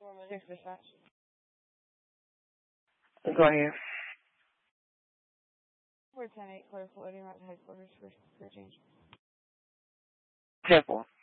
416 dispatch. Go ahead. 410-8, clear floating right to headquarters for change. 10-4.